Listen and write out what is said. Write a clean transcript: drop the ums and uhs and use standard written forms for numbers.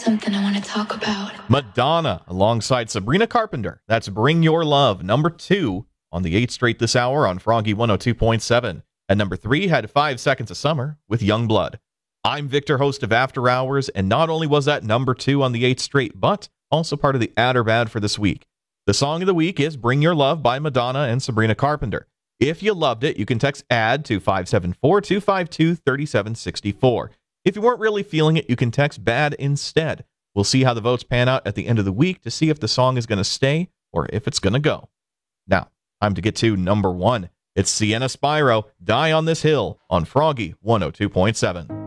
something I want to talk about. Madonna alongside Sabrina Carpenter. That's Bring Your Love, number 2 on the 8th Straight this hour on Froggy 102.7. And number 3 had 5 Seconds of Summer with Youngblood. I'm Victor, host of After Hours, and not only was that number 2 on the 8th Straight, but also part of the Ad or Bad for this week. The song of the week is Bring Your Love by Madonna and Sabrina Carpenter. If you loved it, you can text AD to 574-252-3764. If you weren't really feeling it, you can text BAD instead. We'll see how the votes pan out at the end of the week to see if the song is going to stay or if it's going to go. Now, time to get to number 1. It's Sienna Spyro, Die on This Hill on Froggy 102.7.